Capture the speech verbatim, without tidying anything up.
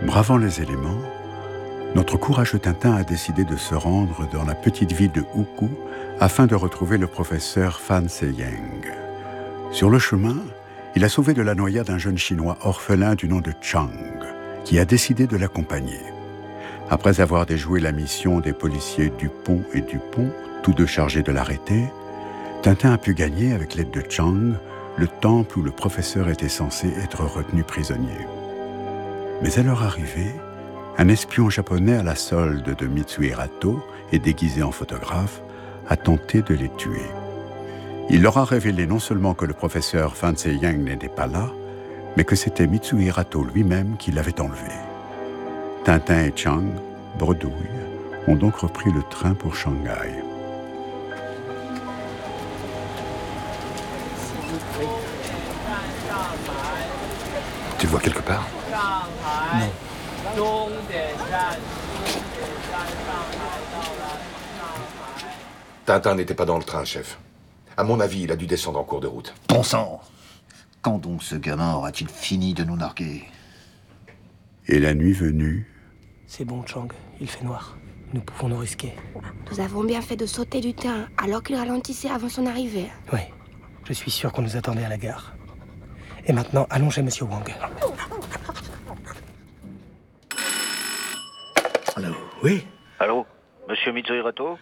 Bravant les éléments, notre courageux Tintin a décidé de se rendre dans la petite ville de Hukou afin de retrouver le professeur Fan Seyeng. Sur le chemin, il a sauvé de la noyade un jeune Chinois orphelin du nom de Chang, qui a décidé de l'accompagner. Après avoir déjoué la mission des policiers Dupont et Dupont, tous deux chargés de l'arrêter, Tintin a pu gagner, avec l'aide de Chang, le temple où le professeur était censé être retenu prisonnier. Mais à leur arrivée, un espion japonais à la solde de Mitsuhirato et déguisé en photographe a tenté de les tuer. Il leur a révélé non seulement que le professeur Fan Seyeng n'était pas là, mais que c'était Mitsuhirato lui-même qui l'avait enlevé. Tintin et Chang, bredouilles, ont donc repris le train pour Shanghai. Tu le vois quelque part? Non. Tintin n'était pas dans le train, chef. À mon avis, il a dû descendre en cours de route. Bon sang! Quand donc ce gamin aura-t-il fini de nous narguer? Et la nuit venue... C'est bon, Chang, il fait noir. Nous pouvons nous risquer. Nous avons bien fait de sauter du train alors qu'il ralentissait avant son arrivée. Oui, je suis sûr qu'on nous attendait à la gare. Et maintenant, allons chez Monsieur Wang. Allô? Oui? Allô? Monsieur Mitsuhirato?